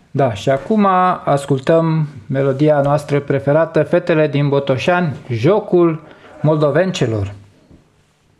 Da, și acum ascultăm melodia noastră preferată, Fetele din Botoșani, Jocul moldovencelor.